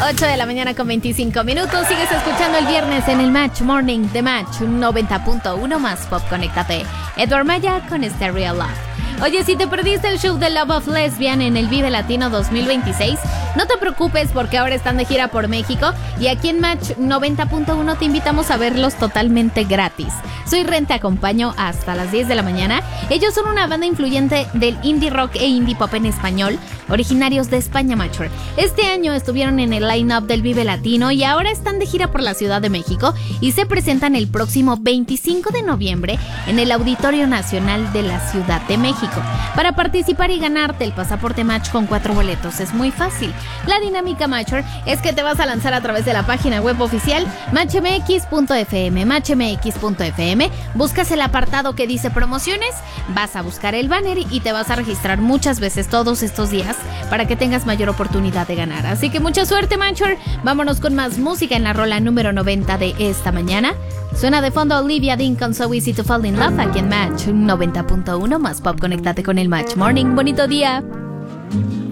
8 de la mañana con 25 minutos. Sigues escuchando el viernes en el Match Morning de Match 90.1 más Pop. Conéctate. Edward Maya con Stereo Love. Oye, si te perdiste el show de Love of Lesbian en el Vive Latino 2026, no te preocupes porque ahora están de gira por México y aquí en Match 90.1 te invitamos a verlos totalmente gratis. Soy Ren, te acompaño hasta las 10 de la mañana. Ellos son una banda influyente del indie rock e indie pop en español, originarios de España, Mature. Este año estuvieron en el line-up del Vive Latino y ahora están de gira por la Ciudad de México y se presentan el próximo 25 de noviembre en el Auditorio Nacional de la Ciudad de México. Para participar y ganarte el pasaporte Match con 4 boletos es muy fácil. La dinámica Mature es que te vas a lanzar a través de la página web oficial matchmx.fm, buscas el apartado que dice promociones, vas a buscar el banner y te vas a registrar muchas veces todos estos días para que tengas mayor oportunidad de ganar. Así que mucha suerte, Mature. Vámonos con más música en la rola número 90 de esta mañana. Suena de fondo Olivia Dean con So Easy to Fall in Love aquí en Match 90.1 más Pop. Conéctate con el Match Morning. Bonito día.